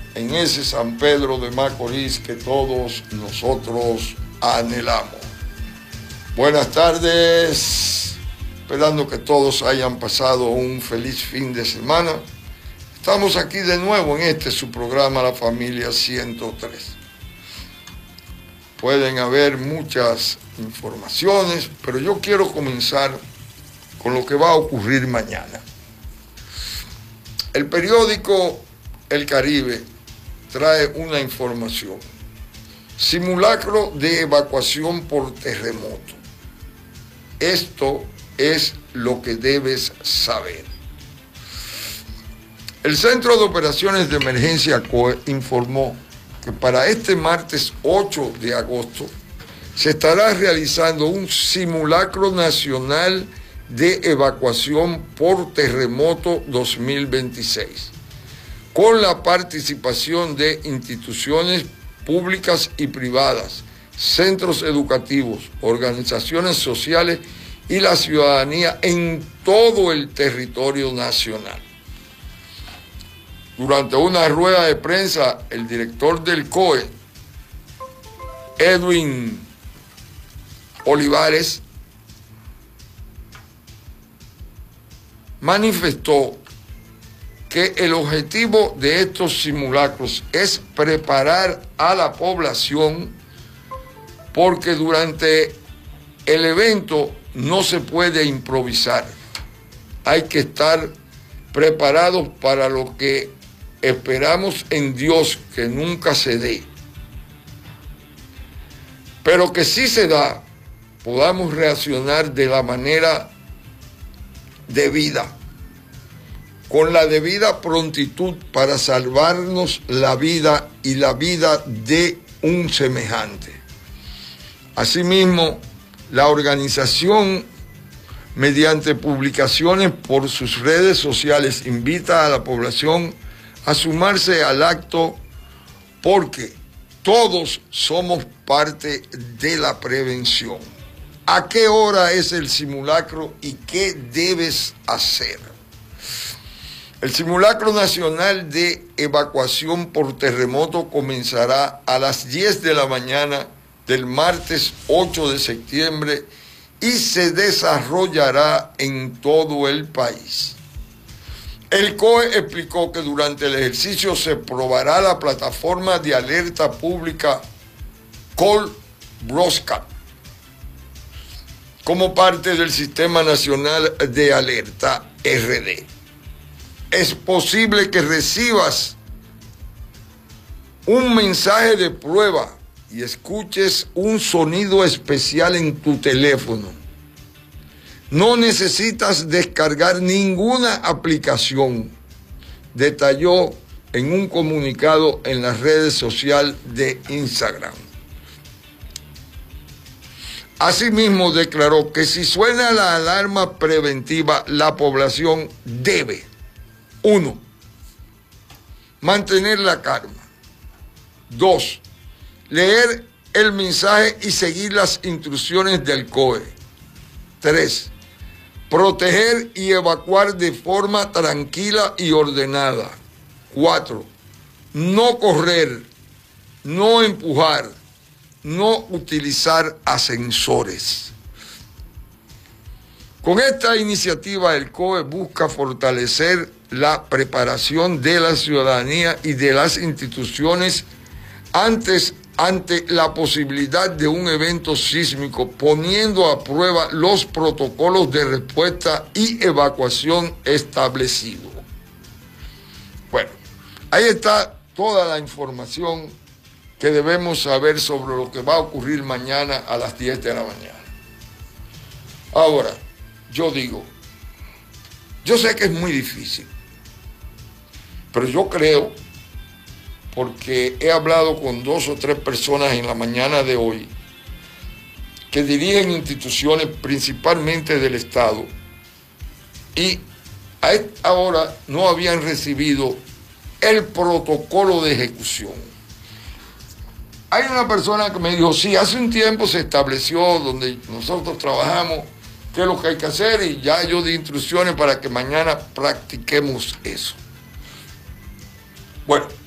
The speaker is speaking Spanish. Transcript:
en ese San Pedro de Macorís que todos nosotros anhelamos. Buenas tardes, esperando que todos hayan pasado un feliz fin de semana. Estamos aquí de nuevo en su programa La Familia 103. Pueden haber muchas informaciones, pero yo quiero comenzar con lo que va a ocurrir mañana. El periódico El Caribe trae una información. Simulacro de evacuación por terremoto. Esto es lo que debes saber. El Centro de Operaciones de Emergencia COE informó que para este martes 8 de agosto se estará realizando un simulacro nacional de evacuación por terremoto 2026, con la participación de instituciones públicas y privadas, centros educativos, organizaciones sociales y la ciudadanía en todo el territorio nacional. Durante una rueda de prensa, el director del COE, Edwin Olivares, manifestó que el objetivo de estos simulacros es preparar a la población porque durante el evento no se puede improvisar. Hay que estar preparados para lo que esperamos en Dios que nunca se dé. Pero que si se da, podamos reaccionar de la manera debida, con la debida prontitud para salvarnos la vida y la vida de un semejante. Asimismo, la organización, mediante publicaciones por sus redes sociales, invita a la población a sumarse al acto porque todos somos parte de la prevención. ¿A qué hora es el simulacro y qué debes hacer? El simulacro nacional de evacuación por terremoto comenzará a las 10 de la mañana del martes 8 de septiembre y se desarrollará en todo el país. El COE explicó que durante el ejercicio se probará la plataforma de alerta pública Call Broadcast como parte del Sistema Nacional de Alerta RD. Es posible que recibas un mensaje de prueba y escuches un sonido especial en tu teléfono. No necesitas descargar ninguna aplicación, detalló en un comunicado en las redes sociales de Instagram. Asimismo, declaró que si suena la alarma preventiva, la población debe: 1. Mantener la calma. 2. Leer el mensaje y seguir las instrucciones del COE. 3. Proteger y evacuar de forma tranquila y ordenada. 4. No correr, no empujar, no utilizar ascensores. Con esta iniciativa, el COE busca fortalecer la preparación de la ciudadanía y de las instituciones ante la posibilidad de un evento sísmico, poniendo a prueba los protocolos de respuesta y evacuación establecidos. Bueno, ahí está toda la información que debemos saber sobre lo que va a ocurrir mañana a las 10 de la mañana. Ahora, yo digo, yo sé que es muy difícil, pero yo creo, porque he hablado con 2 o 3 personas en la mañana de hoy que dirigen instituciones principalmente del Estado y a esta hora no habían recibido el protocolo de ejecución. Hay una persona que me dijo, sí, hace un tiempo se estableció donde nosotros trabajamos qué es lo que hay que hacer y ya yo di instrucciones para que mañana practiquemos eso. Bueno,